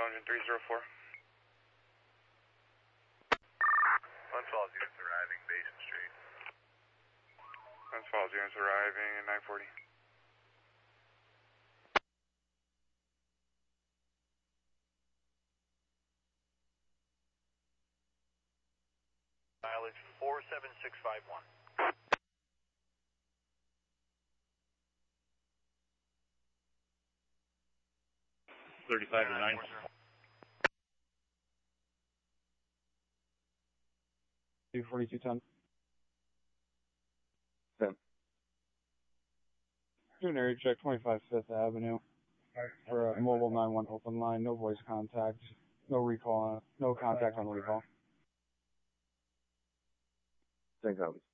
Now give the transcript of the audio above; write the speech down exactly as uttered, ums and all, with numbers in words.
engine three zero four. Glens Falls units arriving, Basin Street. Glens Falls units arriving at nine forty. Mileage four seven six five one. thirty-five to nine. two forty-two ten. ten. Doing area check twenty-five Fifth Avenue. For a mobile nine one open line, no voice contact, no recall, no contact on recall. ten copies.